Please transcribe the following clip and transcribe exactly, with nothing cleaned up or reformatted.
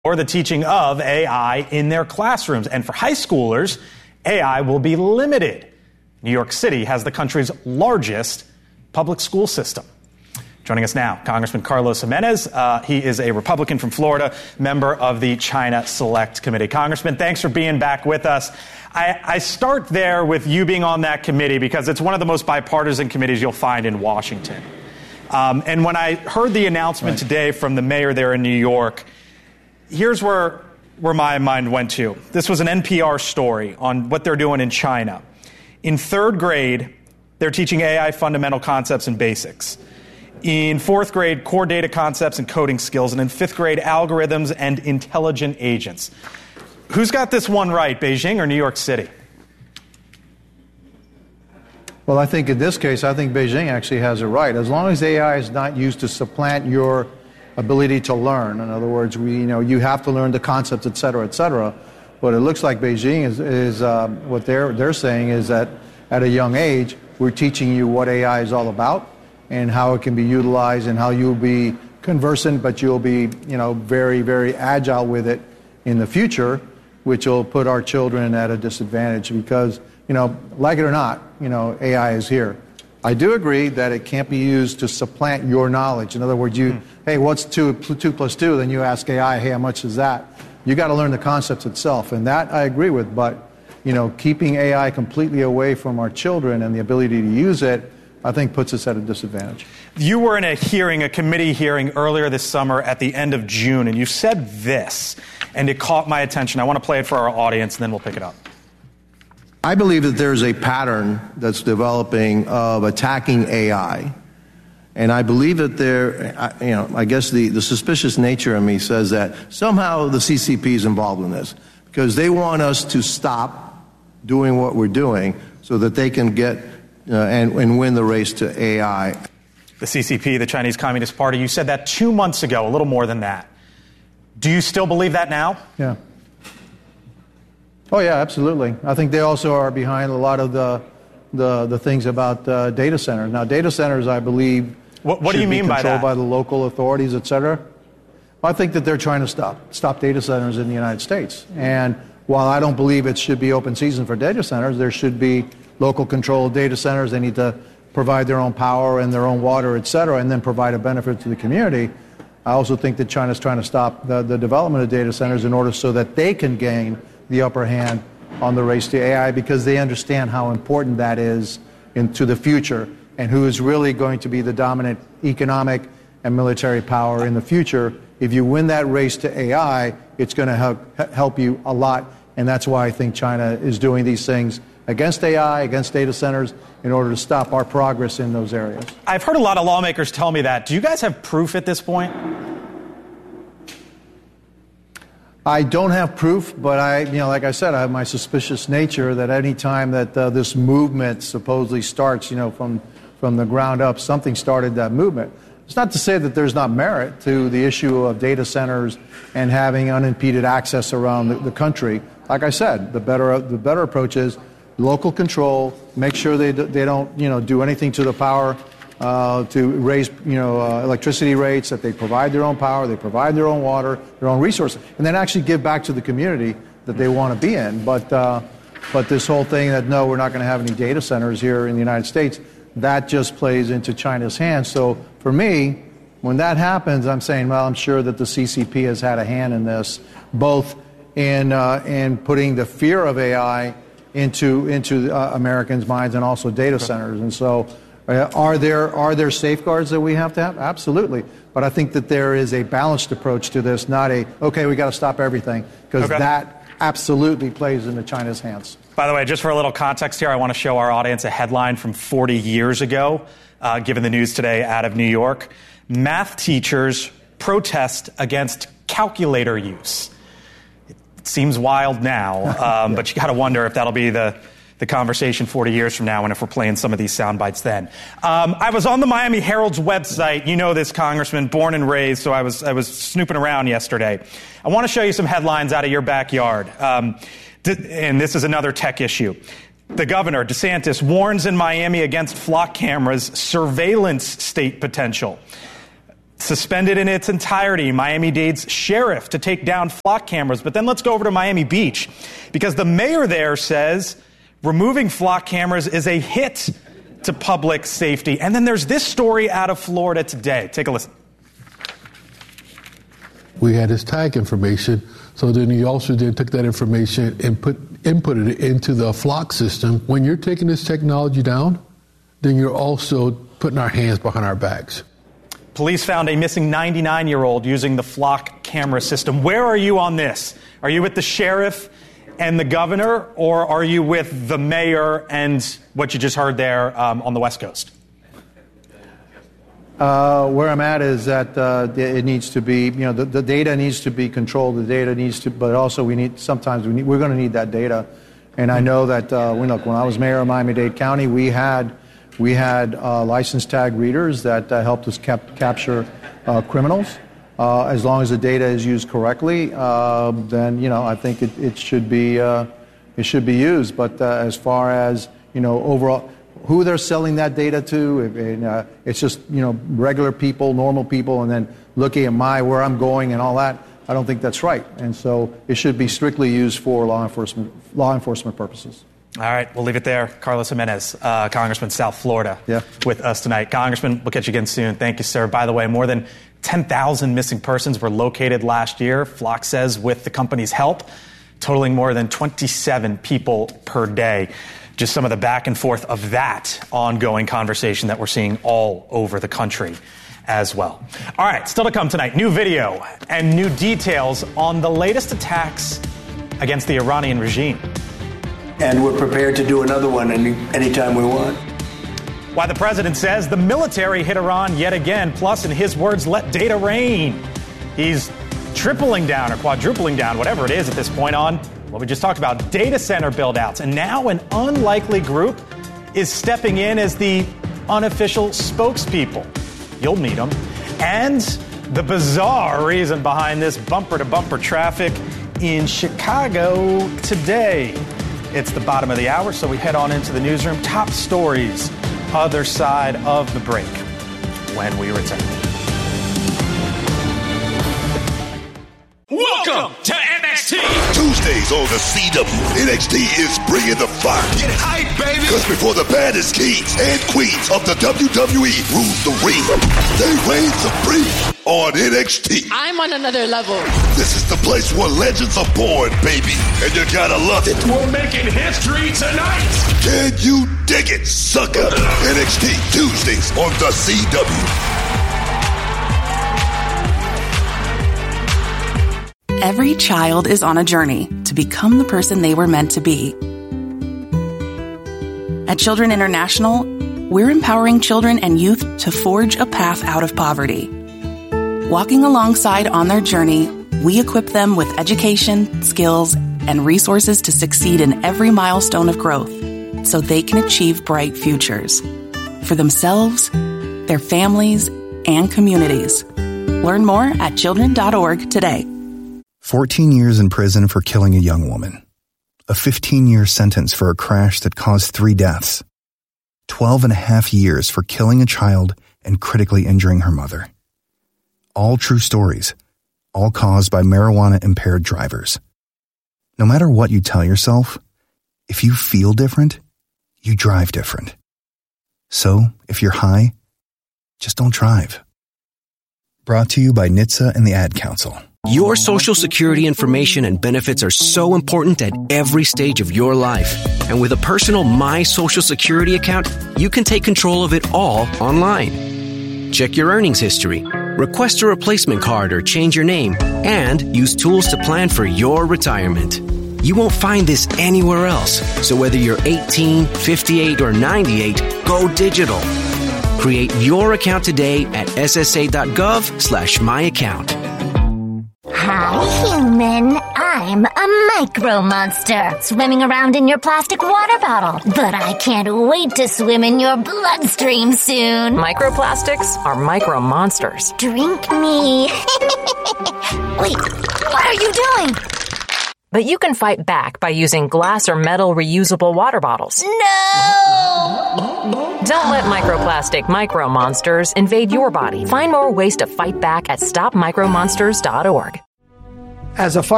or the teaching of A I in their classrooms. And for high schoolers, A I will be limited. New York City has the country's largest public school system. Joining us now, Congressman Carlos Gimenez. Uh, he is a Republican from Florida, member of the China Select Committee. Congressman, thanks for being back with us. I, I start there with you being on that committee because it's one of the most bipartisan committees you'll find in Washington. Um, and when I heard the announcement right. today from the mayor there in New York, here's where, where my mind went to. This was an N P R story on what they're doing in China. In third grade, they're teaching A I fundamental concepts and basics. In fourth grade, core data concepts and coding skills. And in fifth grade, algorithms and intelligent agents. Who's got this one right, Beijing or New York City? Well, I think in this case, I think Beijing actually has it right. As long as A I is not used to supplant your ability to learn. In other words, we, you know, you have to learn the concepts, et cetera, et cetera. What it looks like Beijing is, is um, what they're, they're saying is that at a young age, we're teaching you what A I is all about and how it can be utilized and how you'll be conversant, but you'll be, you know, very, very agile with it in the future, which will put our children at a disadvantage because, you know, like it or not, you know, A I is here. I do agree that it can't be used to supplant your knowledge. In other words, you, mm. hey, what's two, two plus two? Then you ask A I, hey, how much is that? You got to learn the concepts itself, and that I agree with. But, you know, keeping A I completely away from our children and the ability to use it, I think puts us at a disadvantage. You were in a hearing, a committee hearing earlier this summer at the end of June, and you said this, and it caught my attention. I want to play it for our audience, and then we'll pick it up. I believe that there's a pattern that's developing of attacking A I. And I believe that there, you know, I guess the, the suspicious nature of me says that somehow the C C P is involved in this because they want us to stop doing what we're doing so that they can get uh, and, and win the race to A I. The C C P, the Chinese Communist Party, you said that two months ago, a little more than that. Do you still believe that now? Yeah. Oh, yeah, absolutely. I think they also are behind a lot of the the, the things about uh, data centers. Now, data centers, I believe, what, what do you mean by that? Controlled by the local authorities, et cetera. I think that they're trying to stop stop data centers in the United States. And while I don't believe it should be open season for data centers, there should be local controlled data centers. They need to provide their own power and their own water, et cetera, and then provide a benefit to the community. I also think that China's trying to stop the, the development of data centers in order so that they can gain the upper hand on the race to A I because they understand how important that is into the future and who is really going to be the dominant economic and military power in the future. If you win that race to A I, it's going to help, help you a lot, and that's why I think China is doing these things against A I, against data centers, in order to stop our progress in those areas. I've heard a lot of lawmakers tell me that. Do you guys have proof at this point? I don't have proof, but I, you know, like I said, I have my suspicious nature that any time that uh, this movement supposedly starts, you know, from from the ground up, something started that movement. It's not to say that there's not merit to the issue of data centers and having unimpeded access around the, the country. Like I said, the better the better approach is local control. Make sure they they don't, you know, do anything to the power. Uh, to raise, you know, uh, electricity rates, that they provide their own power, they provide their own water, their own resources, and then actually give back to the community that they want to be in. But, uh, but this whole thing that, no, we're not going to have any data centers here in the United States, that just plays into China's hands. So for me, when that happens, I'm saying, well, I'm sure that the C C P has had a hand in this, both in, uh, in putting the fear of A I into, into uh, Americans' minds and also data centers. And so, Uh, are there are there safeguards that we have to have? Absolutely. But I think that there is a balanced approach to this, not a, okay, we got to stop everything, because okay. that absolutely plays into China's hands. By the way, just for a little context here, I want to show our audience a headline from forty years ago, uh, given the news today out of New York. Math teachers protest against calculator use. It seems wild now, um, yeah. but you got to wonder if that'll be the the conversation forty years from now and if we're playing some of these sound bites then. Um, I was on the Miami Herald's website. You know this, Congressman, born and raised, so I was I was snooping around yesterday. I want to show you some headlines out of your backyard. Um, and this is another tech issue. The governor, DeSantis, warns in Miami against flock cameras, surveillance state potential. suspended in its entirety Miami-Dade's sheriff to take down flock cameras. But then let's go over to Miami Beach, because the mayor there says removing flock cameras is a hit to public safety. And then there's this story out of Florida today. Take a listen. We had his tag information, so then he also then took that information and put inputted it into the flock system. When you're taking this technology down, then you're also putting our hands behind our backs. Police found a missing ninety-nine-year-old using the flock camera system. Where are you on this? Are you with the sheriff and the governor, or are you with the mayor and what you just heard there um, on the West Coast? Uh, where I'm at is that uh, it needs to be, you know, the, the data needs to be controlled. The data needs to, but also we need, sometimes we need, we're going to need that data. And I know that, uh, when, look, when I was mayor of Miami-Dade County, we had, we had uh, license tag readers that uh, helped us cap- capture uh, criminals. Uh, as long as the data is used correctly, uh, then, you know, I think it, it should be, uh, it should be used. But uh, as far as, you know, overall, who they're selling that data to, and, uh, it's just, you know, regular people, normal people, and then looking at my, where I'm going and all that, I don't think that's right. And so it should be strictly used for law enforcement, law enforcement purposes. All right, we'll leave it there. Carlos Jimenez, uh, Congressman, South Florida, yeah. with us tonight. Congressman, we'll catch you again soon. Thank you, sir. By the way, more than ten thousand missing persons were located last year, Flock says, with the company's help, totaling more than twenty-seven people per day. Just some of the back and forth of that ongoing conversation that we're seeing all over the country as well. All right, still to come tonight, new video and new details on the latest attacks against the Iranian regime. And we're prepared to do another one any anytime we want. Why the president says the military hit Iran yet again, plus, in his words, let data rain. He's tripling down or quadrupling down, whatever it is at this point, on what we just talked about, data center build-outs. And now an unlikely group is stepping in as the unofficial spokespeople. You'll meet them. And the bizarre reason behind this bumper-to-bumper traffic in Chicago today. It's the bottom of the hour, so we head on into the newsroom. Top stories, other side of the break, when we return. Welcome to N X T. Tuesdays on the C W, N X T is bringing the fire. Get hype, baby. Because before the baddest kings and queens of the W W E rule the ring, they reign supreme on N X T. I'm on another level. This is the place where legends are born, baby, and you gotta love it. We're making history tonight. Can you dig it, sucker? N X T Tuesdays on the C W. Every child is on a journey to become the person they were meant to be. At Children International, we're empowering children and youth to forge a path out of poverty. Walking alongside on their journey, we equip them with education, skills, and resources to succeed in every milestone of growth so they can achieve bright futures for themselves, their families, and communities. Learn more at children dot org today. fourteen years in prison for killing a young woman. A fifteen-year sentence for a crash that caused three deaths. twelve and a half years for killing a child and critically injuring her mother. All true stories, all caused by marijuana-impaired drivers. No matter what you tell yourself, if you feel different, you drive different. So, if you're high, just don't drive. Brought to you by N H T S A and the Ad Council. Your Social Security information and benefits are so important at every stage of your life. And with a personal My Social Security account, you can take control of it all online. Check your earnings history, request a replacement card or change your name, and use tools to plan for your retirement. You won't find this anywhere else. So whether you're eighteen, fifty-eight, or ninety-eight, go digital. Create your account today at S S A dot gov slash my account. Hi, human. I'm a micro monster swimming around in your plastic water bottle. But I can't wait to swim in your bloodstream soon. Microplastics are micro monsters. Drink me. Wait, what are you doing? But you can fight back by using glass or metal reusable water bottles. No! Don't let microplastic micro monsters invade your body. Find more ways to fight back at stop micro monsters dot org. As a